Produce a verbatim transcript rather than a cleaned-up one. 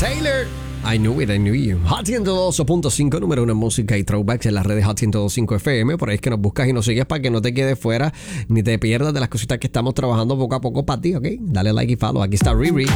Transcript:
Taylor. I knew it, I knew you. Hot ciento dos punto cinco, número uno en música y throwbacks en las redes Hot ciento dos punto cinco F M. Por ahí es que nos buscas y nos sigues para que no te quedes fuera ni te pierdas de las cositas que estamos trabajando poco a poco para ti, ¿ok? Dale like y follow. Aquí está Riri.